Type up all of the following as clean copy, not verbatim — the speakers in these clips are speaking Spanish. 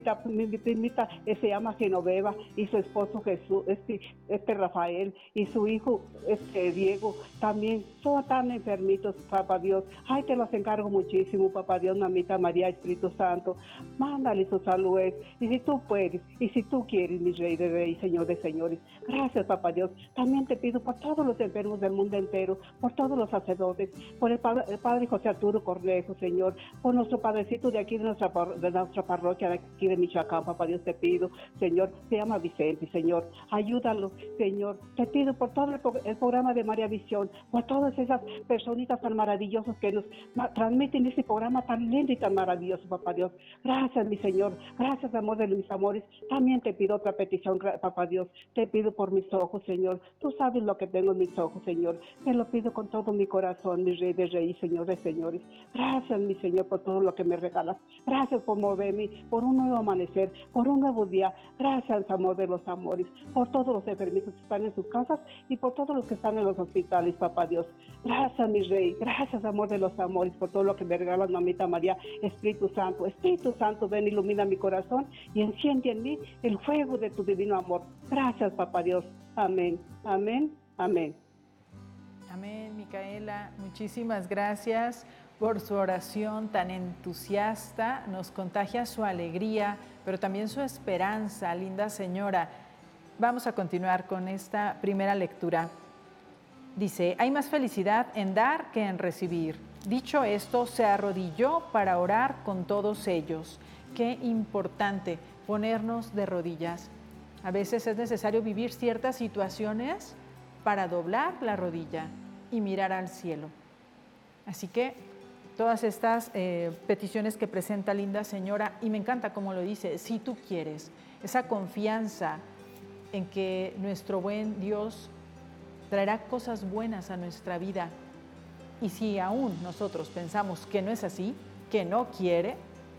mi primita se llama Genoveva y su esposo Jesús, Rafael y su hijo Diego, también todos tan enfermitos, papá Dios. Ay, te los encargo muchísimo, papá Dios, mamita María, Espíritu Santo, mándale su salud, y si tú puedes, y si tú quieres, mi Rey de Reyes, Señor de Señores. Gracias, papá Dios. También te pido por todos los enfermos del mundo entero, por todos los sacerdotes, por el padre José Arturo Cornejo, Señor, por nuestro padrecito de aquí de nuestra parroquia de aquí de Michoacán, papá Dios, te pido, Señor, se llama Vicente, Señor, ayúdalo, Señor, te pido por todo el programa de María Visión, por todas esas personitas tan maravillosas que nos transmiten ese programa tan lindo y tan maravilloso, papá Dios. Gracias, mi Señor, gracias, amor de mis amores. También te pido otra petición, papá Dios, te pido por mis ojos, Señor, tú sabes lo que tengo en mis ojos, Señor, te lo pido con todo mi corazón, mi Rey de Reyes, Señor de Señores. Gracias, mi Señor, por todo lo que me regalas. Gracias por moverme, por un nuevo amanecer, por un nuevo día. Gracias, amor de los amores, por todos los enfermitos que están en sus casas y por todos los que están en los hospitales, papá Dios. Gracias, mi Rey. Gracias, amor de los amores, por todo lo que me regalas, mamita María. Espíritu Santo, ven, ilumina mi corazón y enciende en mí el fuego de tu divino amor. Gracias, papá Dios. Amén, amén, amén. Amén, Micaela. Muchísimas gracias por su oración tan entusiasta. Nos contagia su alegría, pero también su esperanza, linda señora. Vamos a continuar con esta primera lectura. Dice, hay más felicidad en dar que en recibir. Dicho esto, se arrodilló para orar con todos ellos. Qué importante ponernos de rodillas. A veces es necesario vivir ciertas situaciones para doblar la rodilla y mirar al cielo. Así que todas estas peticiones que presenta linda señora, y me encanta cómo lo dice, si tú quieres, esa confianza en que nuestro buen Dios traerá cosas buenas a nuestra vida. Y si aún nosotros pensamos que no es así, que no quiere,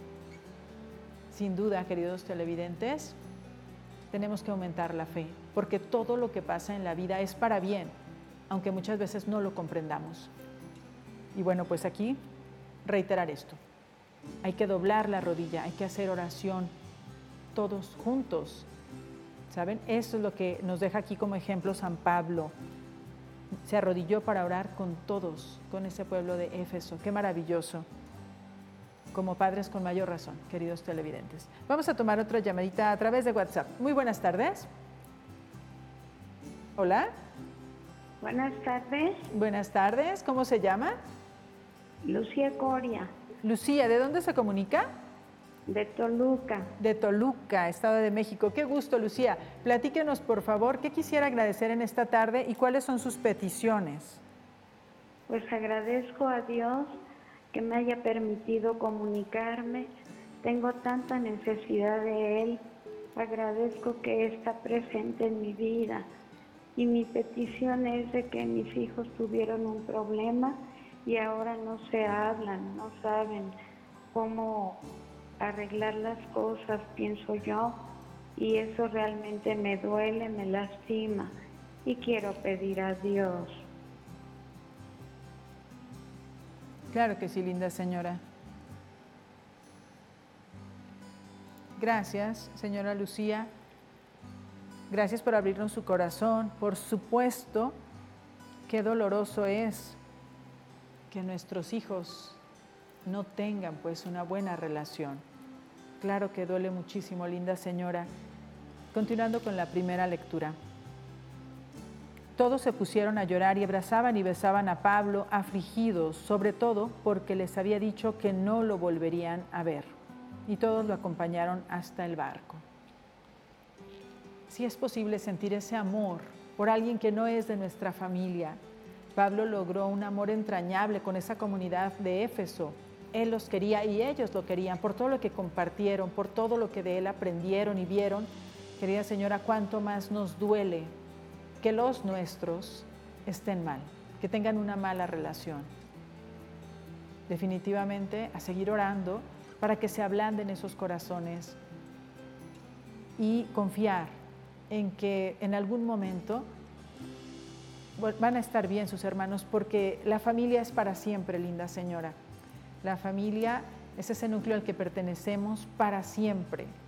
sin duda, queridos televidentes, tenemos que aumentar la fe, porque todo lo que pasa en la vida es para bien, aunque muchas veces no lo comprendamos. Y bueno, pues aquí reiterar esto. Hay que doblar la rodilla, hay que hacer oración todos juntos. ¿Saben? Eso es lo que nos deja aquí como ejemplo San Pablo. Se arrodilló para orar con todos, con ese pueblo de Éfeso. Qué maravilloso. Como padres con mayor razón, queridos televidentes. Vamos a tomar otra llamadita a través de WhatsApp. Muy buenas tardes. Hola. Buenas tardes. Buenas tardes. ¿Cómo se llama? Lucía Coria. Lucía, ¿de dónde se comunica? De Toluca. De Toluca, Estado de México. Qué gusto, Lucía. Platíquenos, por favor, qué quisiera agradecer en esta tarde y cuáles son sus peticiones. Pues agradezco a Dios que me haya permitido comunicarme. Tengo tanta necesidad de Él. Agradezco que está presente en mi vida. Y mi petición es de que mis hijos tuvieron un problema y ahora no se hablan, no saben cómo arreglar las cosas, pienso yo, y eso realmente me duele, me lastima y quiero pedir a Dios. Claro que sí, linda señora. Gracias, señora Lucía. Gracias por abrirnos su corazón. Por supuesto, qué doloroso es que nuestros hijos no tengan pues una buena relación. Claro que duele muchísimo, linda señora. Continuando con la primera lectura. Todos se pusieron a llorar y abrazaban y besaban a Pablo, afligidos, sobre todo porque les había dicho que no lo volverían a ver. Y todos lo acompañaron hasta el barco. Si es posible sentir ese amor por alguien que no es de nuestra familia. Pablo logró un amor entrañable con esa comunidad de Éfeso. Él los quería y ellos lo querían por todo lo que compartieron, por todo lo que de él aprendieron y vieron. Querida señora, cuánto más nos duele que los nuestros estén mal, que tengan una mala relación. Definitivamente a seguir orando para que se ablanden esos corazones y confiar en que en algún momento van a estar bien sus hermanos, porque la familia es para siempre, linda señora. La familia es ese núcleo al que pertenecemos para siempre.